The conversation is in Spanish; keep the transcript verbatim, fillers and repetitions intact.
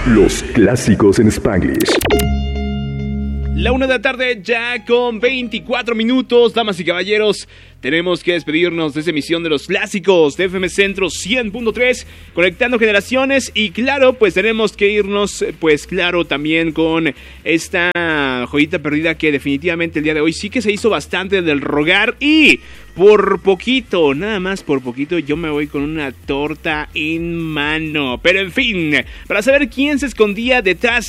Los clásicos en Spanglish. La una de la tarde ya con veinticuatro minutos, damas y caballeros, tenemos que despedirnos de esta emisión de los clásicos de F M Centro cien punto tres, conectando generaciones, y claro, pues tenemos que irnos, pues claro, también con esta joyita perdida que definitivamente el día de hoy sí que se hizo bastante del rogar, y por poquito, nada más por poquito, yo me voy con una torta en mano. Pero en fin, para saber quién se escondía detrás